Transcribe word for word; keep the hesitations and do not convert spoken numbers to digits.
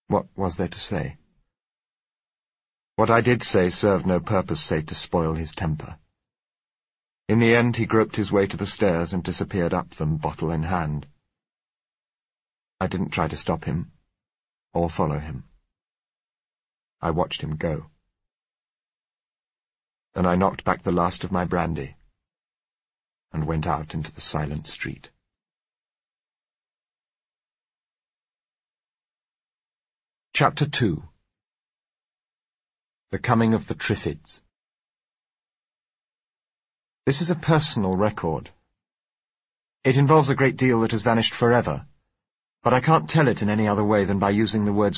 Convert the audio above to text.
What was there to say? What I did say served no purpose save to spoil his temper. In the end he groped his way to the stairs and disappeared up them, bottle in hand. I didn't try to stop him, or follow him. I watched him go. Then I knocked back the last of my brandy, and went out into the silent street. Chapter two. The Coming of the Triffids. This is a personal record. It involves a great deal that has vanished forever, but I can't tell it in any other way than by using the words